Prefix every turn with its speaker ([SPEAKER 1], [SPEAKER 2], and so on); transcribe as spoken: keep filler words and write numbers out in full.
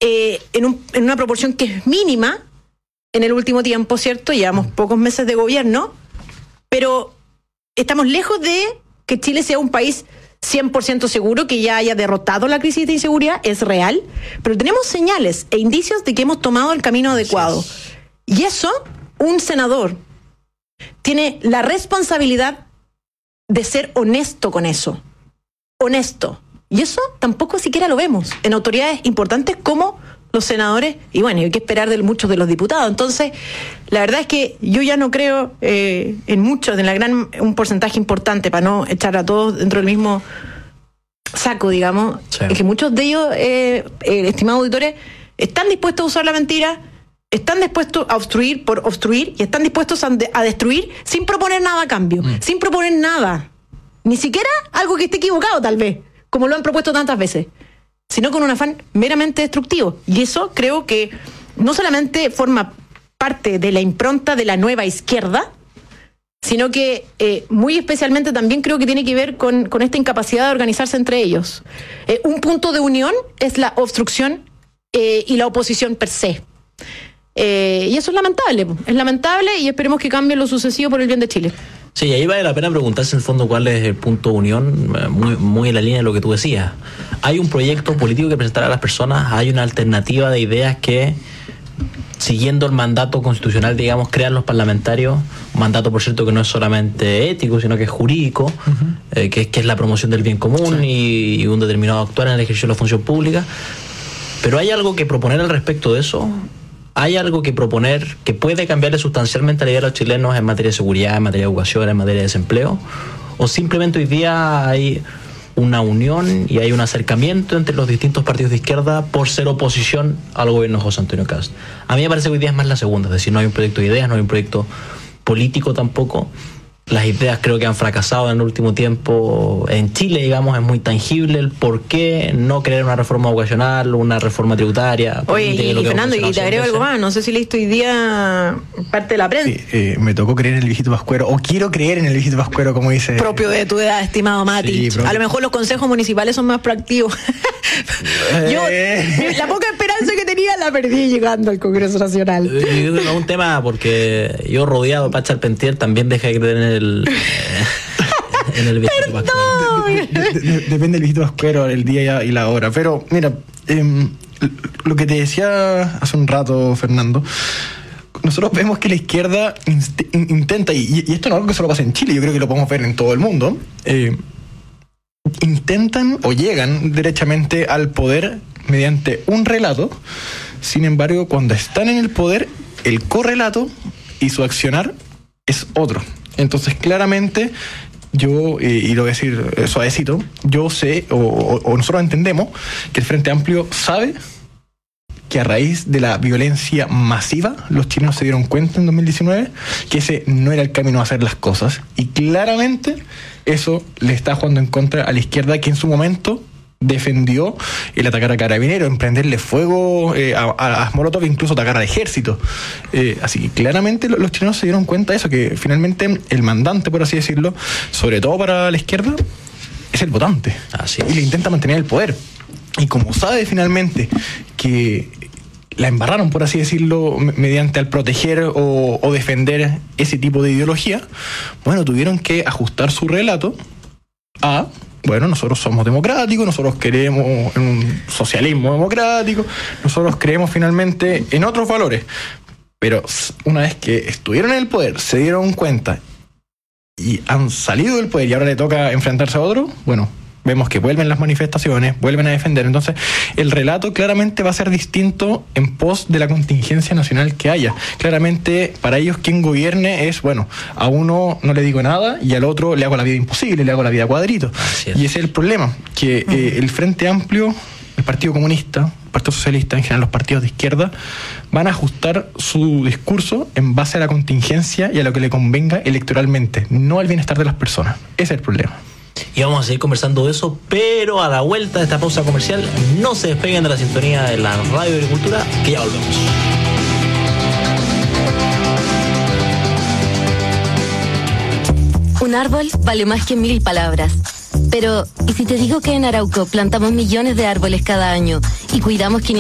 [SPEAKER 1] eh, en, un, en una proporción que es mínima en el último tiempo, ¿cierto? Llevamos pocos meses de gobierno, pero estamos lejos de que Chile sea un país cien por ciento seguro, que ya haya derrotado la crisis de inseguridad, es real, pero tenemos señales e indicios de que hemos tomado el camino adecuado. Y eso, un senador tiene la responsabilidad de ser honesto con eso. Honesto. Y eso tampoco siquiera lo vemos en autoridades importantes como los senadores, y bueno, hay que esperar de muchos de los diputados. Entonces, la verdad es que yo ya no creo eh, en muchos, en la gran, un porcentaje importante, para no echar a todos dentro del mismo saco, digamos, sí. Es que muchos de ellos, eh, eh, estimados auditores, están dispuestos a usar la mentira, están dispuestos a obstruir por obstruir, y están dispuestos a, de, a destruir sin proponer nada a cambio, mm. sin proponer nada, ni siquiera algo que esté equivocado tal vez, como lo han propuesto tantas veces, sino con un afán meramente destructivo. Y eso creo que no solamente forma parte de la impronta de la nueva izquierda, sino que eh, muy especialmente también creo que tiene que ver con, con esta incapacidad de organizarse entre ellos. Eh, un punto de unión es la obstrucción eh, y la oposición per se. Eh, y eso es lamentable, es lamentable, y esperemos que cambie lo sucesivo por el bien de Chile.
[SPEAKER 2] Sí, ahí vale la pena preguntarse en el fondo cuál es el punto de unión, muy, muy en la línea de lo que tú decías. Hay un proyecto político que presentar a las personas, hay una alternativa de ideas que, siguiendo el mandato constitucional, digamos, crean los parlamentarios, un mandato, por cierto, que no es solamente ético, sino que es jurídico, uh-huh. eh, que, que es la promoción del bien común, sí. y, y un determinado actuar en el ejercicio de la función pública. Pero hay algo que proponer al respecto de eso. ¿Hay algo que proponer que puede cambiarle sustancialmente la vida de los chilenos en materia de seguridad, en materia de educación, en materia de desempleo? ¿O simplemente hoy día hay una unión y hay un acercamiento entre los distintos partidos de izquierda por ser oposición al gobierno de José Antonio Kast? A mí me parece que hoy día es más la segunda, es decir, no hay un proyecto de ideas, no hay un proyecto político tampoco. Las ideas creo que han fracasado en el último tiempo. En Chile, digamos, es muy tangible el por qué no querer una reforma vocacional, una reforma tributaria.
[SPEAKER 1] Oye, y, y Fernando, y te agrego algo más. No sé si leíste hoy día parte de la prensa.
[SPEAKER 3] Sí, eh, me tocó creer en el viejito pascuero, o quiero creer en el viejito pascuero, como dice.
[SPEAKER 1] Propio de tu edad, estimado Mati. Sí, a lo mejor los consejos municipales son más proactivos. Yo, eh. la poca esperanza que tenía la perdí llegando al Congreso Nacional.
[SPEAKER 2] Es un tema, porque yo, rodeado de Pacha Arpentier, también dejé de creer en el eh, en el viejito pascuero.
[SPEAKER 3] De, de, de, depende del viejito pascuero, el día y la hora. Pero mira, eh, lo que te decía hace un rato, Fernando, nosotros vemos que la izquierda inst- intenta, y, y esto no es algo que solo pasa en Chile, yo creo que lo podemos ver en todo el mundo, eh, intentan o llegan derechamente al poder mediante un relato. Sin embargo, cuando están en el poder, el correlato y su accionar es otro. Entonces, claramente, yo, eh, y lo voy a decir eh, suavecito, yo sé, o, o, o nosotros entendemos, que el Frente Amplio sabe que a raíz de la violencia masiva, los chilenos se dieron cuenta en dos mil diecinueve que ese no era el camino a hacer las cosas. Y claramente eso le está jugando en contra a la izquierda, que en su momento defendió el atacar a Carabineros, emprenderle fuego eh, a, a, a Molotov, incluso atacar al ejército. Eh, así que claramente los, los chilenos se dieron cuenta de eso, que finalmente el mandante, por así decirlo, sobre todo para la izquierda, es el votante.
[SPEAKER 2] Así
[SPEAKER 3] y le intenta mantener el poder. Y como sabe finalmente que la embarraron, por así decirlo, mediante al proteger o, o defender ese tipo de ideología, bueno, tuvieron que ajustar su relato a... Bueno, nosotros somos democráticos, nosotros creemos en un socialismo democrático, nosotros creemos finalmente en otros valores. Pero una vez que estuvieron en el poder, se dieron cuenta y han salido del poder y ahora le toca enfrentarse a otro, bueno, vemos que vuelven las manifestaciones, vuelven a defender. Entonces, el relato claramente va a ser distinto en pos de la contingencia nacional que haya. Claramente, para ellos, quien gobierne es, bueno, a uno no le digo nada y al otro le hago la vida imposible, le hago la vida a cuadrito. Y ese es el problema, que eh, el Frente Amplio, el Partido Comunista, el Partido Socialista, en general los partidos de izquierda, van a ajustar su discurso en base a la contingencia y a lo que le convenga electoralmente, no al bienestar de las personas. Ese es el problema.
[SPEAKER 2] Y vamos a seguir conversando de eso, pero a la vuelta de esta pausa comercial, no se despeguen de la sintonía de la Radio Agricultura, que ya volvemos.
[SPEAKER 4] Un árbol vale más que mil palabras. Pero, ¿y si te digo que en Arauco plantamos millones de árboles cada año y cuidamos quinientos